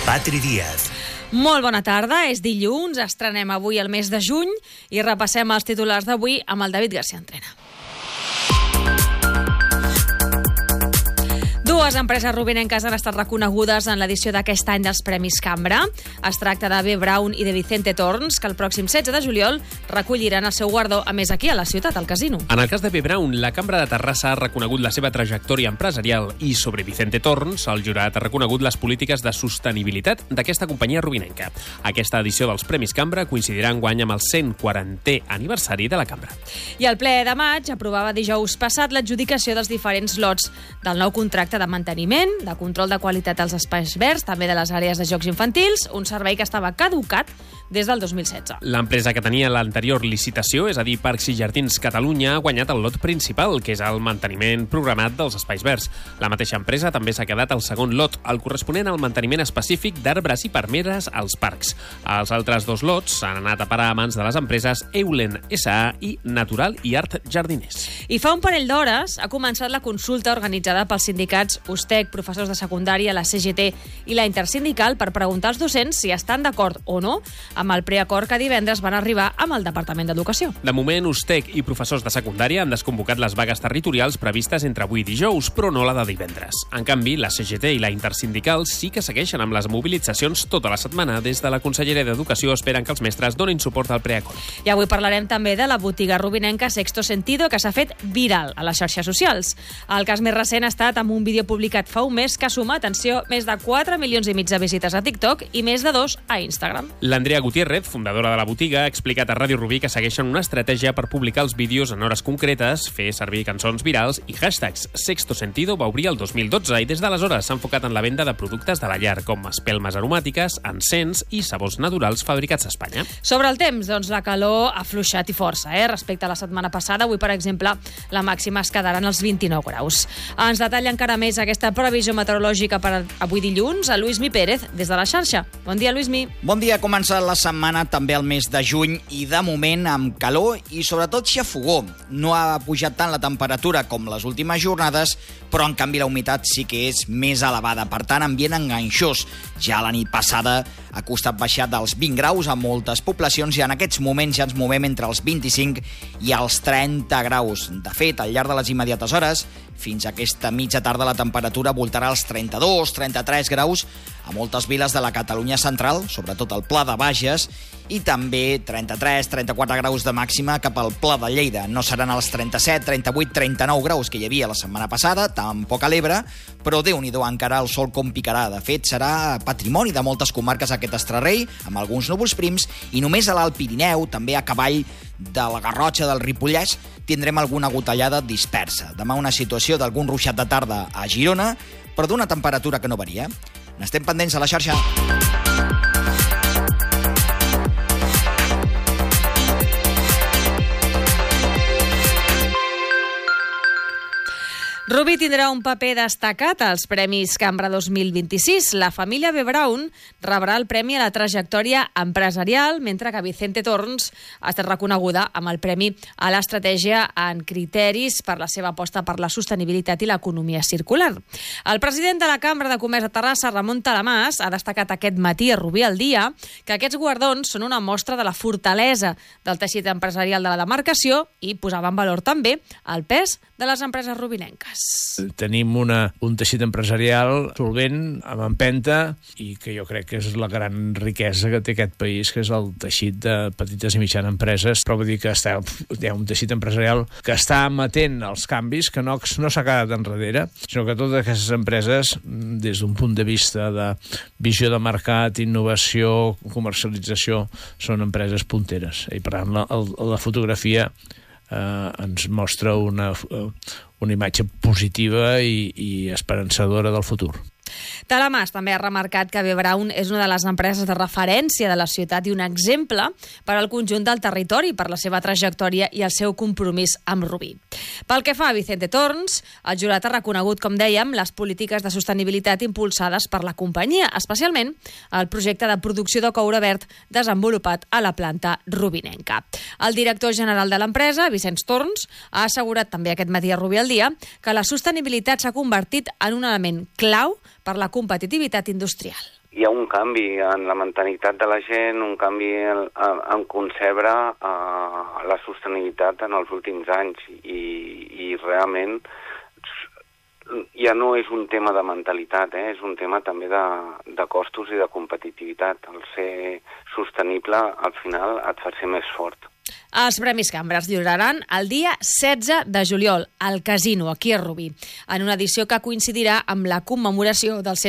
Patri Díaz. Molt bona tarda, és dilluns, estrenem avui el mes de juny i repassem els titulars d'avui amb el David García Entrena. Dues empreses rubinenques han estat reconegudes en l'edició d'aquest any dels Premis Cambra. Es tracta de B. Braun i de Vicente Torns, que el pròxim 16 de juliol recolliran el seu guardó, a més aquí a la ciutat, al casino. En el cas de B. Braun, la Cambra de Terrassa ha reconegut la seva trajectòria empresarial i sobre Vicente Torns, el jurat ha reconegut les polítiques de sostenibilitat d'aquesta companyia rubinenca. Aquesta edició dels Premis Cambra coincidirà enguany amb el 140è aniversari de la Cambra. I el ple de maig aprovava dijous passat l'adjudicació dels diferents lots del nou contracte de manteniment, de control de qualitat als espais verds, també de les àrees de jocs infantils, un servei que estava caducat des del 2016. L'empresa que tenia l'anterior licitació, és a dir, Parcs i Jardins Catalunya, ha guanyat el lot principal, que és el manteniment programat dels espais verds. La mateixa empresa també s'ha quedat el segon lot, el corresponent al manteniment específic d'arbres i palmeres als parcs. Els altres dos lots s'han anat a parar a mans de les empreses Eulen S.A. i Natural i Art Jardiners. I fa un parell d'hores ha començat la consulta organitzada pels sindicats USTEC, professors de secundària, la CGT i la Intersindical per preguntar als docents si estan d'acord o no amb el preacord que divendres van arribar amb el Departament d'Educació. De moment, USTEC i professors de secundària han desconvocat les vagues territorials previstes entre avui i dijous, però no la de divendres. En canvi, la CGT i la Intersindical sí que segueixen amb les mobilitzacions tota la setmana. Des de la Conselleria d'Educació esperen que els mestres donin suport al preacord. I avui parlarem també de la botiga rubinenca Sexto Sentido, que s'ha fet viral a les xarxes socials. El cas més recent ha estat amb un vídeo publicat fa un mes que suma, atenció, més de 4,5 milions de visites a TikTok i més de 2 a Instagram. L'Andrea Gutiérrez, fundadora de la botiga, ha explicat a Ràdio Rubí que segueixen una estratègia per publicar els vídeos en hores concretes, fer servir cançons virals i hashtags. Sexto Sentido va obrir el 2012 i des d'aleshores s'ha enfocat en la venda de productes de la llar, com espelmes aromàtiques, encens i sabors naturals fabricats a Espanya. Sobre el temps, doncs la calor ha fluixat i força, respecte a la setmana passada. Avui, per exemple, la màxima es quedarà en els 29 graus. Ens detalla encara més aquesta previsió meteorològica per avui dilluns a Luismi Pérez, des de la xarxa. Bon dia, Luismi. Bon dia, comença la setmana també el mes de juny i de moment amb calor i sobretot xafogó. No ha pujat tant la temperatura com les últimes jornades, però en canvi la humitat sí que és més elevada. Per tant, ambient enganxós. Ja la nit passada ha costat baixar dels 20 graus a moltes poblacions i en aquests moments ja ens movem entre els 25 i els 30 graus. De fet, al llarg de les immediates hores, fins a aquesta mitja tarda la temperatura voltarà als 32-33 graus a moltes viles de la Catalunya central, sobretot al Pla de Bages, i també 33-34 graus de màxima cap al Pla de Lleida. No seran els 37, 38, 39 graus que hi havia la setmana passada, tampoc a l'Ebre, però Déu-n'hi-do encara el sol com picarà. De fet, serà patrimoni de moltes comarques aquest estrarrei, amb alguns núvols prims, i només a l'Alt Pirineu, també a cavall de la Garrotxa, del Ripollès, tindrem alguna gotellada dispersa. Demà una situació d'algun ruixat de tarda a Girona, però d'una temperatura que no varia. N'estem pendents a la xarxa. Rubí tindrà un paper destacat als Premis Cambra 2026. La família B. Braun rebrà el premi a la trajectòria empresarial, mentre que Vicente Torns ha estat reconeguda amb el premi a l'estratègia en criteris per la seva aposta per la sostenibilitat i l'economia circular. El president de la Cambra de Comerç de Terrassa, Ramon Talamàs, ha destacat aquest matí a Rubí al Dia que aquests guardons són una mostra de la fortalesa del teixit empresarial de la demarcació i posava en valor també el pes de les empreses rubinenques. Tenim un teixit empresarial solvent, amb empenta, i que jo crec que és la gran riquesa que té aquest país, que és el teixit de petites i mitjanes empreses. Però vull dir que hi ha un teixit empresarial que està amatent als canvis, que no s'ha quedat enrere, sinó que totes aquestes empreses, des d'un punt de vista de visió de mercat, innovació, comercialització, són empreses punteres. I per tant, la fotografia ens mostra una imatge positiva i esperançadora del futur. Talamàs també ha remarcat que B. Braun és una de les empreses de referència de la ciutat i un exemple per al conjunt del territori, per la seva trajectòria i el seu compromís amb Rubí. Pel que fa a Vicente Torns, el jurat ha reconegut, com dèiem, les polítiques de sostenibilitat impulsades per la companyia, especialment el projecte de producció de coure verd desenvolupat a la planta rubinenca. El director general de l'empresa, Vicenç Torns, ha assegurat també aquest matí a Rubí al Dia que la sostenibilitat s'ha convertit en un element clau per la competitivitat industrial. Hi ha un canvi en la mentalitat de la gent, un canvi en concebre la sostenibilitat en els últims anys i realment ja no és un tema de mentalitat, és un tema també de costos i de competitivitat. El ser sostenible al final et fa ser més fort. Els Premis Cambra es lliuraran el dia 16 de juliol al Casino, aquí a Rubí, en una edició que coincidirà amb la commemoració dels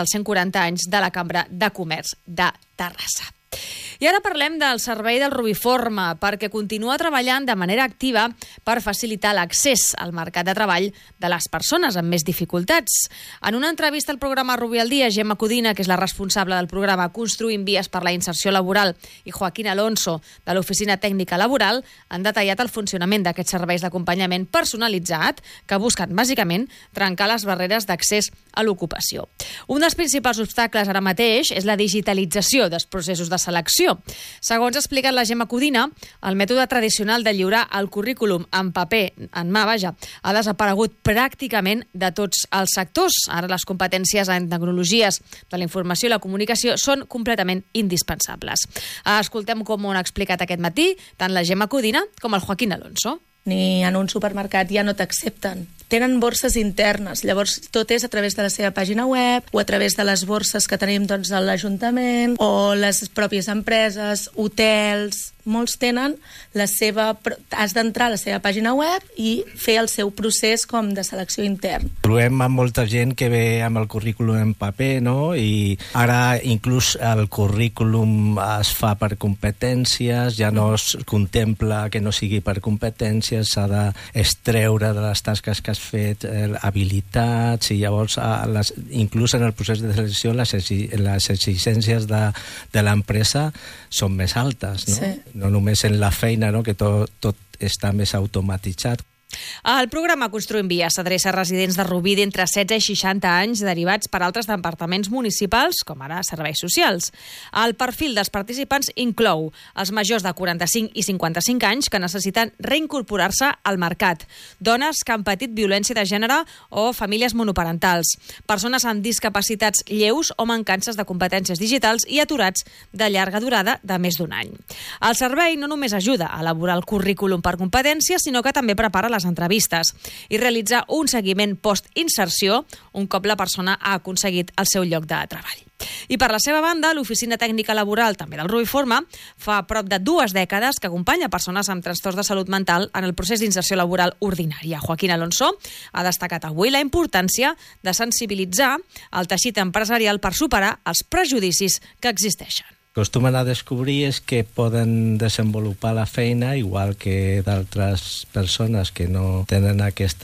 140 anys de la Cambra de Comerç de Terrassa. I ara parlem del servei del Rubiforme, perquè continua treballant de manera activa per facilitar l'accés al mercat de treball de les persones amb més dificultats. En una entrevista al programa Rubí al Dia, Gemma Codina, que és la responsable del programa Construint Vies per la Inserció Laboral, i Joaquín Alonso, de l'Oficina Tècnica Laboral, han detallat el funcionament d'aquests serveis d'acompanyament personalitzat que busquen, bàsicament, trencar les barreres d'accés a l'ocupació. Un dels principals obstacles ara mateix és la digitalització dels processos de selecció. Segons ha explicat la Gemma Codina, el mètode tradicional de lliurar el currículum en paper, en mà, ha desaparegut pràcticament de tots els sectors. Ara les competències en tecnologies de la informació i la comunicació són completament indispensables. Escoltem com ho han explicat aquest matí tant la Gemma Codina com el Joaquín Alonso. Ni en un supermercat ja no t'accepten. Tenen borses internes, llavors tot és a través de la seva pàgina web o a través de les borses que tenim a l'Ajuntament o les pròpies empreses, hotels. Molts tenen la seva... Has d'entrar a la seva pàgina web i fer el seu procés com de selecció intern. Trobem amb molta gent que ve amb el currículum en paper, no? I ara inclús el currículum es fa per competències, ja no es contempla que no sigui per competències, s'ha d'extreure de les tasques que has fet habilitats, i llavors inclús en el procés de selecció les exigències de l'empresa són més altes, no? Sí. No només en la feina, no? Que tot està més automatitzat. El programa Construint Vies s'adreça a residents de Rubí d'entre 16 i 60 anys derivats per altres departaments municipals, com ara serveis socials. El perfil dels participants inclou els majors de 45 i 55 anys que necessiten reincorporar-se al mercat, dones que han patit violència de gènere o famílies monoparentals, persones amb discapacitats lleus o mancances de competències digitals i aturats de llarga durada de més d'un any. El servei no només ajuda a elaborar el currículum per competències, sinó que també prepara les entrevistes i realitzar un seguiment post-inserció un cop la persona ha aconseguit el seu lloc de treball. I per la seva banda, l'Oficina Tècnica Laboral, també del Rubiforme, fa prop de 2 dècades que acompanya persones amb trastorns de salut mental en el procés d'inserció laboral ordinària. Joaquín Alonso ha destacat avui la importància de sensibilitzar el teixit empresarial per superar els prejudicis que existeixen. Acostumen a descobrir és que poden desenvolupar la feina igual que d'altres persones que no tenen aquest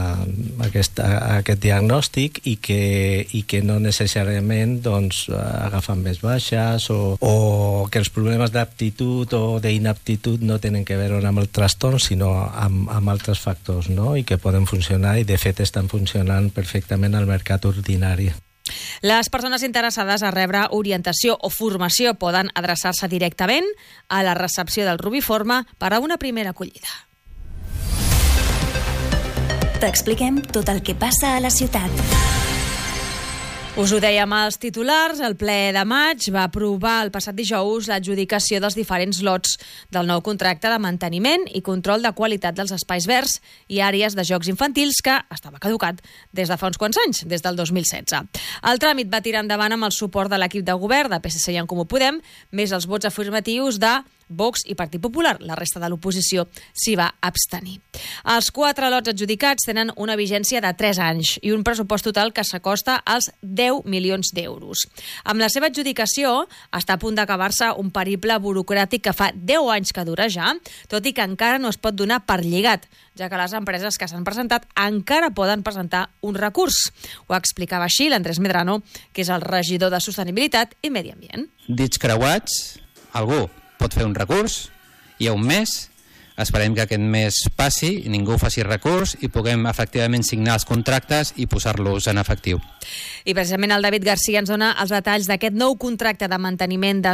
diagnòstic i que no necessàriament agafen més baixes o que els problemes d'aptitud o d'inaptitud no tenen que veure amb el trastorn sinó amb altres factors, no? I que poden funcionar i de fet estan funcionant perfectament al mercat ordinari. Les persones interessades a rebre orientació o formació poden adreçar-se directament a la recepció del Rubiforme per a una primera acollida. T'expliquem tot el que passa a la ciutat. Us ho dèiem als titulars, el ple de maig va aprovar el passat dijous l'adjudicació dels diferents lots del nou contracte de manteniment i control de qualitat dels espais verds i àrees de jocs infantils que estava caducat des de fa uns quants anys, des del 2016. El tràmit va tirar endavant amb el suport de l'equip de govern de PSC i En Comú Podem, més els vots afirmatius de Vox i Partit Popular. La resta de l'oposició s'hi va abstenir. Els 4 lots adjudicats tenen una vigència de 3 anys i un pressupost total que s'acosta als 10 milions d'euros. Amb la seva adjudicació està a punt d'acabar-se un periple burocràtic que fa 10 anys que dura ja, tot i que encara no es pot donar per lligat, ja que les empreses que s'han presentat encara poden presentar un recurs. Ho explicava així l'Andrés Medrano, que és el regidor de Sostenibilitat i Medi Ambient. Dits creuats, algú pot fer un recurs, hi ha un mes, esperem que aquest mes passi, ningú faci recurs i puguem efectivament signar els contractes i posar-los en efectiu. I precisament el David Garcia ens dona els detalls d'aquest nou contracte de manteniment de